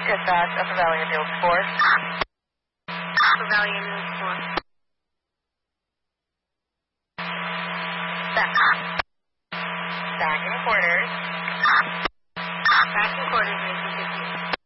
Dispatch, Upper Valley Ambulance 4. Upper Valley Ambulance 4. Back in quarters. Back in quarters, 1950.